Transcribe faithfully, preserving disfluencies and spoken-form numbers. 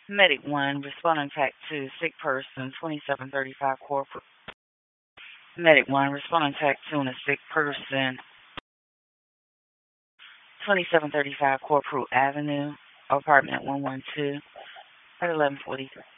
Medic one, responding tac two, sick person, twenty-seven thirty-five corporate. Medic one, responding tac two on a sick person, twenty-seven thirty-five Corporal Avenue, apartment one one two, at eleven forty-three.